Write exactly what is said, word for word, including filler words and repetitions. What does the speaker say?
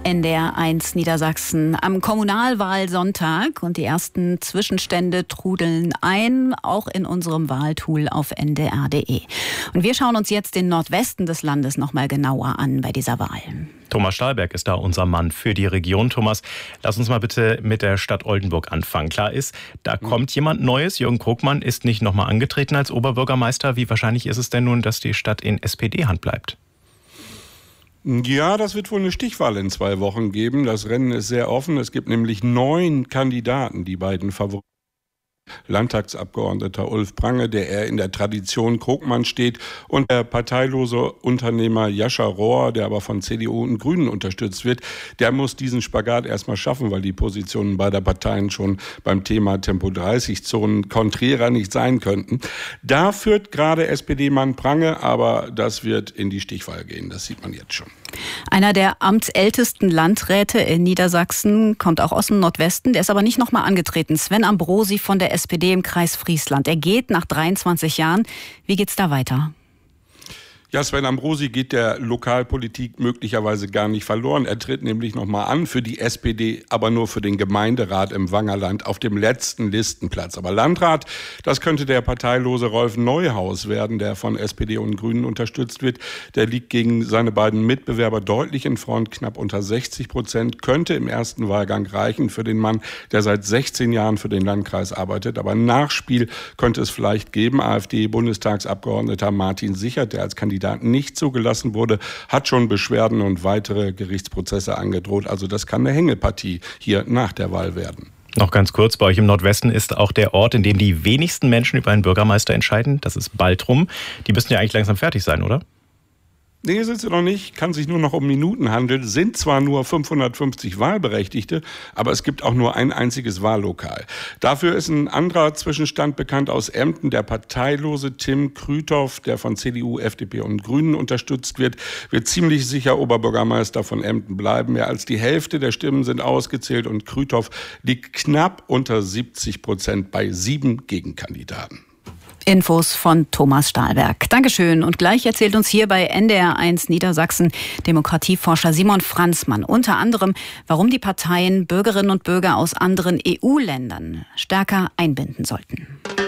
N D R eins Niedersachsen am Kommunalwahlsonntag und die ersten Zwischenstände trudeln ein, auch in unserem Wahltool auf N D R punkt D E. Und wir schauen uns jetzt den Nordwesten des Landes noch mal genauer an bei dieser Wahl. Thomas Stahlberg ist da unser Mann für die Region. Thomas, lass uns mal bitte mit der Stadt Oldenburg anfangen. Klar ist, da kommt jemand Neues. Jürgen Krogmann ist nicht noch mal angetreten als Oberbürgermeister. Wie wahrscheinlich ist es denn nun, dass die Stadt in S P D-Hand bleibt? Ja, das wird wohl eine Stichwahl in zwei Wochen geben. Das Rennen ist sehr offen. Es gibt nämlich neun Kandidaten, die beiden Favoriten. Landtagsabgeordneter Ulf Prange, der eher in der Tradition Krogmann steht, und der parteilose Unternehmer Jascha Rohr, der aber von C D U und Grünen unterstützt wird, der muss diesen Spagat erstmal schaffen, weil die Positionen beider Parteien schon beim Thema Tempo dreißig Zonen konträrer nicht sein könnten. Da führt gerade S P D-Mann Prange, aber das wird in die Stichwahl gehen, das sieht man jetzt schon. Einer der amtsältesten Landräte in Niedersachsen kommt auch aus dem Nordwesten, der ist aber nicht nochmal angetreten. Sven Ambrosi von der S P D im Kreis Friesland. Er geht nach dreiundzwanzig Jahren. Wie geht's da weiter? Ja, Sven Ambrosi geht der Lokalpolitik möglicherweise gar nicht verloren. Er tritt nämlich nochmal an für die S P D, aber nur für den Gemeinderat im Wangerland auf dem letzten Listenplatz. Aber Landrat, das könnte der parteilose Rolf Neuhaus werden, der von S P D und Grünen unterstützt wird. Der liegt gegen seine beiden Mitbewerber deutlich in Front, knapp unter sechzig Prozent. Könnte im ersten Wahlgang reichen für den Mann, der seit sechzehn Jahren für den Landkreis arbeitet. Aber ein Nachspiel könnte es vielleicht geben. AfD-Bundestagsabgeordneter Martin Sichert, der als Kandidat nicht zugelassen wurde, hat schon Beschwerden und weitere Gerichtsprozesse angedroht. Also das kann eine Hängepartie hier nach der Wahl werden. Noch ganz kurz, bei euch im Nordwesten ist auch der Ort, in dem die wenigsten Menschen über einen Bürgermeister entscheiden. Das ist Baltrum. Die müssten ja eigentlich langsam fertig sein, oder? Nee, sind sie noch nicht. Kann sich nur noch um Minuten handeln. Sind zwar nur fünfhundertfünfzig Wahlberechtigte, aber es gibt auch nur ein einziges Wahllokal. Dafür ist ein anderer Zwischenstand bekannt aus Emden. Der parteilose Tim Krüthoff, der von C D U, F D P und Grünen unterstützt wird, wird ziemlich sicher Oberbürgermeister von Emden bleiben. Mehr als die Hälfte der Stimmen sind ausgezählt und Krüthoff liegt knapp unter siebzig Prozent bei sieben Gegenkandidaten. Infos von Thomas Stahlberg. Dankeschön. Und gleich erzählt uns hier bei N D R eins Niedersachsen Demokratieforscher Simon Franzmann unter anderem, warum die Parteien Bürgerinnen und Bürger aus anderen E U-Ländern stärker einbinden sollten.